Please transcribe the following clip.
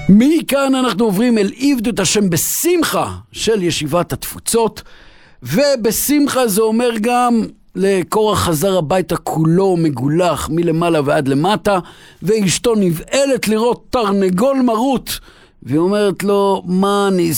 מכאן אנחנו עוברים אל עבדות השם בשמחה של ישיבת התפוצות, ובשמחה זה אומר גם לקורח חזר הביתה כולו מגולח מלמעלה ועד למטה, ואשתו נבעלת לראות תרנגול מרוט, והיא אומרת לו, מה אני